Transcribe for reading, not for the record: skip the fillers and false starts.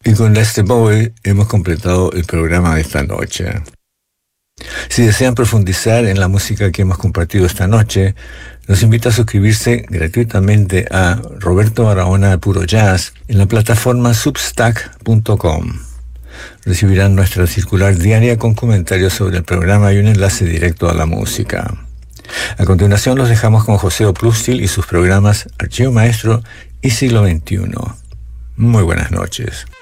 Y con Lester Bowie hemos completado el programa de esta noche. Si desean profundizar en la música que hemos compartido esta noche, los invito a suscribirse gratuitamente a Roberto Barahona Puro Jazz en la plataforma substack.com. Recibirán nuestra circular diaria con comentarios sobre el programa y un enlace directo a la música. A continuación los dejamos con José Oplústil y sus programas Archivo Maestro y Siglo XXI. Muy buenas noches.